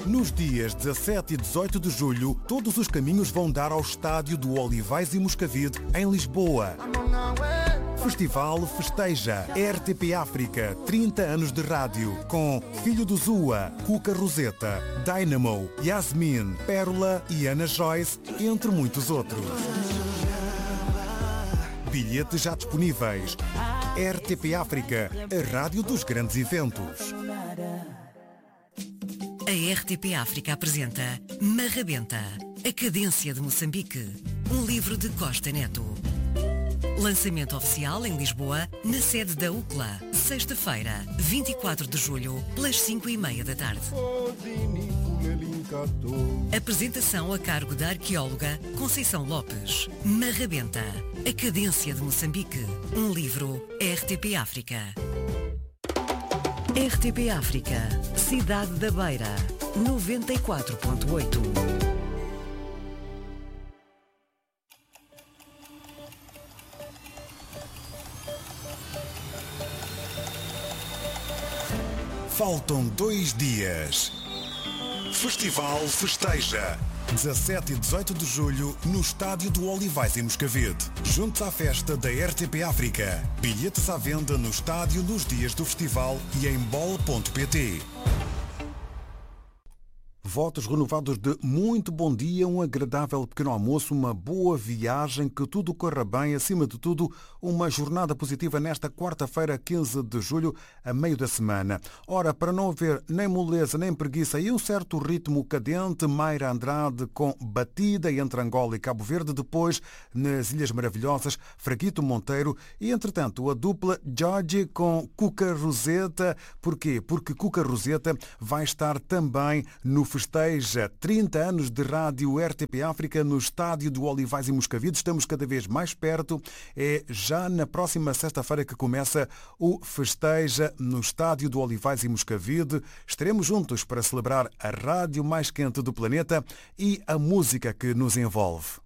Nos dias 17 e 18 de julho, todos os caminhos vão dar ao estádio do Olivais e Moscavide, em Lisboa. Festival festeja RTP África, 30 anos de rádio, com Filho do Zua, Cuca Roseta, Dynamo, Yasmin, Pérola e Ana Joyce, entre muitos outros. Bilhetes já disponíveis. RTP África, a rádio dos grandes eventos. A RTP África apresenta Marrabenta, a cadência de Moçambique, um livro de Costa Neto. Lançamento oficial em Lisboa, na sede da UCLA, sexta-feira, 24 de julho, pelas 5:30 da tarde. Apresentação a cargo da arqueóloga Conceição Lopes. Marrabenta, a cadência de Moçambique, um livro RTP África. RTP África, Cidade da Beira, 94.8. Faltam 2 dias. Festival festeja. 17 e 18 de julho, no estádio do Olivais em Moscavide. Juntos à festa da RTP África. Bilhetes à venda no estádio nos dias do festival e em bol.pt. Votos renovados de muito bom dia, um agradável pequeno almoço, uma boa viagem, que tudo corra bem, acima de tudo, uma jornada positiva nesta quarta-feira, 15 de julho, a meio da semana. Ora, para não haver nem moleza nem preguiça e um certo ritmo cadente, Mayra Andrade com Batida entre Angola e Cabo Verde, depois nas Ilhas Maravilhosas, Fraguito Monteiro e, entretanto, a dupla Jorge com Cuca Roseta. Porquê? Porque Cuca Roseta vai estar também no festeja 30 anos de rádio RTP África no estádio do Olivais e Moscavide. Estamos cada vez mais perto. É já na próxima sexta-feira que começa o festeja no estádio do Olivais e Moscavide. Estaremos juntos para celebrar a rádio mais quente do planeta e a música que nos envolve.